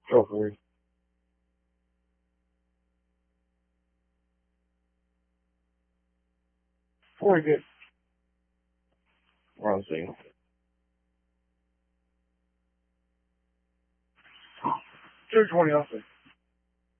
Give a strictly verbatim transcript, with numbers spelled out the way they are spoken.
Go for it. Very good. We're on signal. two twenty, I'll say.